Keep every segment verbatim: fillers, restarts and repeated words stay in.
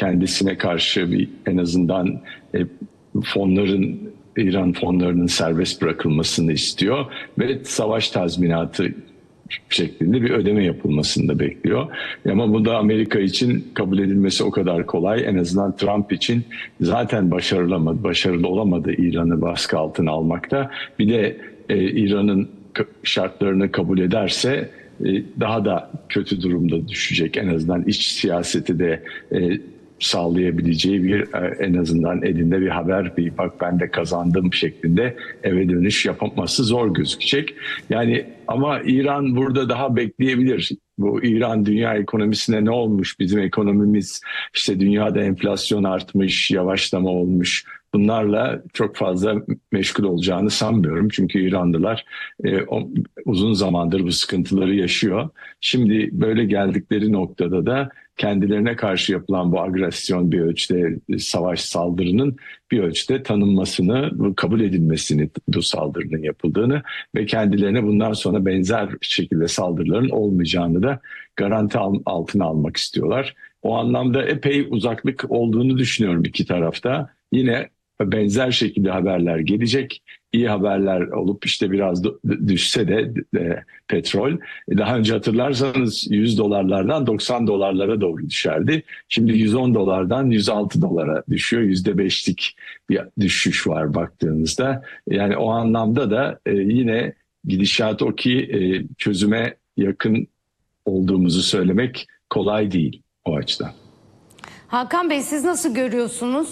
kendisine karşı bir en azından e, fonların, İran fonlarının serbest bırakılmasını istiyor ve savaş tazminatı şeklinde bir ödeme yapılmasını da bekliyor. Ama bu da Amerika için kabul edilmesi o kadar kolay. En azından Trump için zaten başarılamadı, başarılı olamadı İran'ı baskı altına almakta. Bir de e, İran'ın şartlarını kabul ederse e, daha da kötü durumda düşecek. En azından iç siyaseti de e, sağlayabileceği bir e, en azından elinde bir haber, bir bak ben de kazandım şeklinde eve dönüş yapması zor gözükecek. Yani ama İran burada daha bekleyebilir. Bu İran dünya ekonomisine ne olmuş? Bizim ekonomimiz işte dünyada enflasyon artmış, yavaşlama olmuş. Bunlarla çok fazla meşgul olacağını sanmıyorum. Çünkü İranlılar e, o, uzun zamandır bu sıkıntıları yaşıyor. Şimdi böyle geldikleri noktada da kendilerine karşı yapılan bu agresyon bir ölçüde savaş saldırının bir ölçüde tanınmasını, kabul edilmesini, bu saldırının yapıldığını ve kendilerine bundan sonra benzer şekilde saldırıların olmayacağını da garanti altına almak istiyorlar. O anlamda epey uzaklık olduğunu düşünüyorum iki tarafta. Yine benzer şekilde haberler gelecek. İyi haberler olup işte biraz düşse de e, petrol daha önce hatırlarsanız yüz dolarlardan doksan dolarlara doğru düşerdi. Şimdi yüz on dolardan yüz altı dolara düşüyor. yüzde beşlik bir düşüş var baktığınızda. Yani o anlamda da e, yine gidişat o ki e, çözüme yakın olduğumuzu söylemek kolay değil o açıdan. Hakan Bey, siz nasıl görüyorsunuz?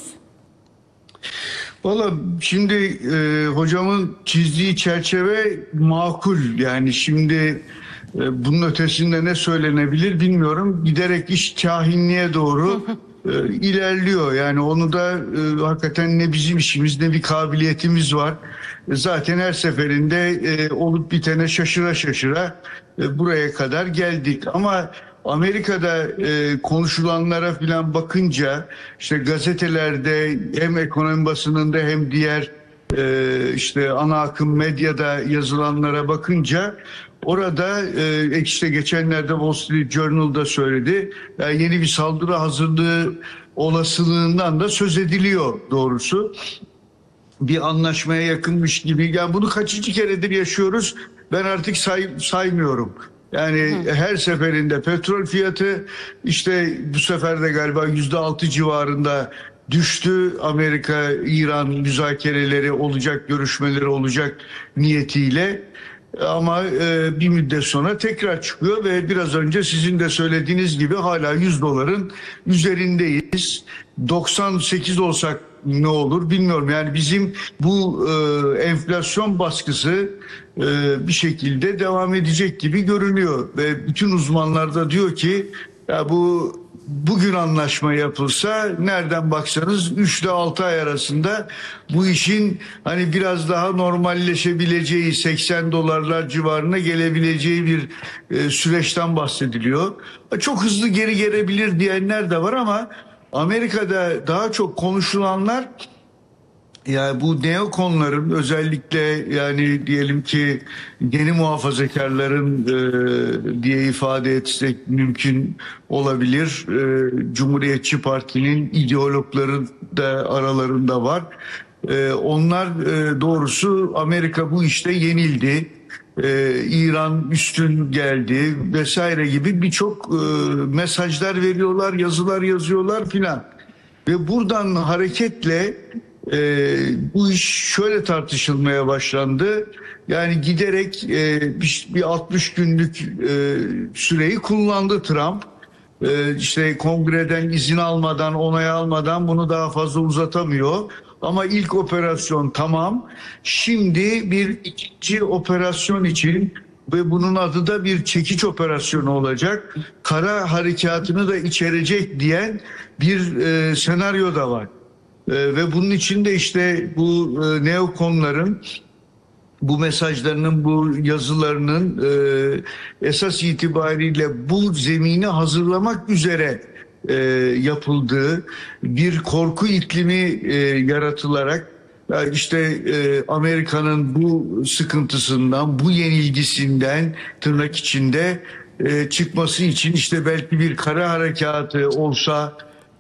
Valla şimdi e, hocamın çizdiği çerçeve makul. Yani şimdi e, bunun ötesinde ne söylenebilir bilmiyorum. Giderek iş kahinliğe doğru e, ilerliyor. Yani onu da e, hakikaten ne bizim işimiz ne bir kabiliyetimiz var. E, zaten her seferinde e, olup bitene şaşıra şaşıra e, buraya kadar geldik. Ama Amerika'da e, konuşulanlara falan bakınca işte gazetelerde hem ekonomi basınında hem diğer e, işte ana akım medyada yazılanlara bakınca orada e, işte geçenlerde Wall Street Journal'da söyledi, yani yeni bir saldırı hazırlığı olasılığından da söz ediliyor doğrusu. Bir anlaşmaya yakınmış gibi. Yani bunu kaçıncı keredir yaşıyoruz ben artık say, saymıyorum. Yani Hı. her seferinde petrol fiyatı işte bu sefer de galiba yüzde altı civarında düştü. Amerika-İran müzakereleri olacak, görüşmeleri olacak niyetiyle. Ama e, bir müddet sonra tekrar çıkıyor ve biraz önce sizin de söylediğiniz gibi hala yüz doların üzerindeyiz. doksan sekiz olsak ne olur bilmiyorum. Yani bizim bu e, enflasyon baskısı e, bir şekilde devam edecek gibi görünüyor ve bütün uzmanlar da diyor ki ya bu bugün anlaşma yapılsa nereden baksanız üç ile altı ay arasında bu işin hani biraz daha normalleşebileceği, seksen dolarlar civarına gelebileceği bir e, süreçten bahsediliyor. Çok hızlı geri gelebilir diyenler de var ama Amerika'da daha çok konuşulanlar yani bu neokonların özellikle yani diyelim ki yeni muhafazakarların e, diye ifade etsek mümkün olabilir. E, Cumhuriyetçi Parti'nin ideologları da aralarında var. E, onlar e, doğrusu Amerika bu işte yenildi. Ee, İran üstün geldi vesaire gibi birçok e, mesajlar veriyorlar, yazılar yazıyorlar filan. Ve buradan hareketle e, bu iş şöyle tartışılmaya başlandı. Yani giderek e, bir, bir altmış günlük e, süreyi kullandı Trump. E, işte kongreden izin almadan, onay almadan bunu daha fazla uzatamıyor. Ama ilk operasyon tamam. Şimdi bir ikinci operasyon için ve bunun adı da bir çekiç operasyonu olacak. Kara harekatını da içerecek diyen bir e, senaryo da var. E, ve bunun içinde işte bu e, neokonların bu mesajlarının, bu yazılarının e, esas itibariyle bu zemini hazırlamak üzere e, yapıldığı bir korku iklimi e, yaratılarak yani işte e, Amerika'nın bu sıkıntısından, bu yenilgisinden tırnak içinde e, çıkması için işte belki bir kara harekatı olsa